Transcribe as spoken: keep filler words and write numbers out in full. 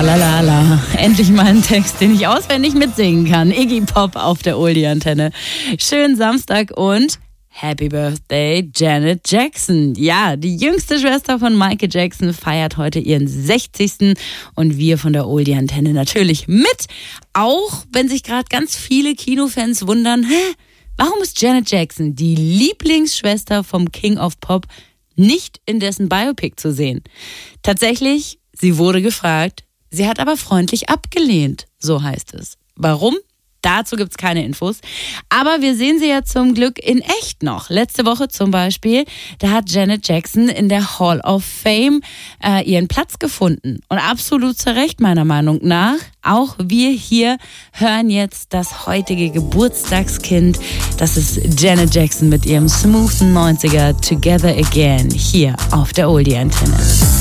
la la la. Endlich mal ein Text, den ich auswendig mitsingen kann. Iggy Pop auf der Oldie-Antenne. Schönen Samstag und Happy Birthday, Janet Jackson. Ja, die jüngste Schwester von Michael Jackson feiert heute ihren sechzigsten und wir von der Oldie-Antenne natürlich mit. Auch wenn sich gerade ganz viele Kinofans wundern, hä, warum ist Janet Jackson, die Lieblingsschwester vom King of Pop, nicht in dessen Biopic zu sehen? Tatsächlich, sie wurde gefragt, sie hat aber freundlich abgelehnt, so heißt es. Warum? Dazu gibt's keine Infos. Aber wir sehen sie ja zum Glück in echt noch. Letzte Woche zum Beispiel, da hat Janet Jackson in der Hall of Fame äh, ihren Platz gefunden. Und absolut zu Recht, meiner Meinung nach. Auch wir hier hören jetzt das heutige Geburtstagskind. Das ist Janet Jackson mit ihrem smoothen neunziger Together Again hier auf der Oldie-Antenne.